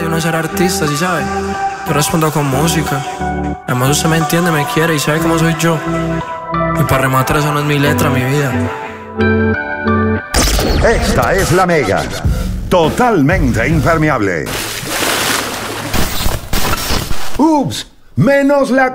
y uno ser artista, ¿sí sabe? Yo respondo con música. Además usted me entiende, me quiere y sabe cómo soy yo. Y para rematar, esa no es mi letra, mi vida. Esta es la Mega. Totalmente impermeable. Ups, menos la